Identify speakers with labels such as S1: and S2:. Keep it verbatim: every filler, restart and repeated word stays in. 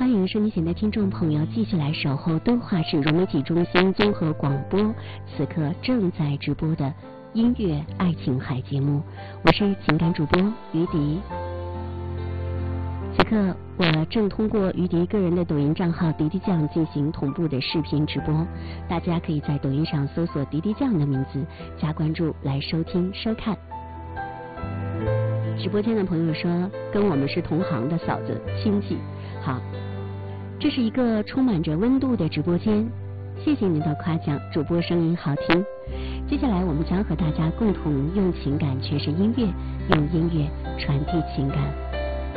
S1: 欢迎收音前的听众朋友继续来守候敦化市融媒体中心综合广播，此刻正在直播的音乐爱琴海节目，我是情感主播于迪。此刻我正通过于迪个人的抖音账号迪迪酱进行同步的视频直播，大家可以在抖音上搜索迪迪酱的名字加关注来收听收看。直播间的朋友说跟我们是同行的嫂子亲戚，好，这是一个充满着温度的直播间，谢谢您的夸奖，主播声音好听。接下来我们将和大家共同用情感诠释音乐，用音乐传递情感。